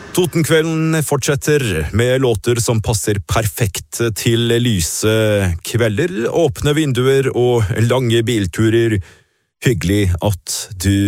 Totenkvelden fortsetter med låter som passer perfekt til lyse kvelder, åpne vinduer og lange bilturer. Hyggelig at du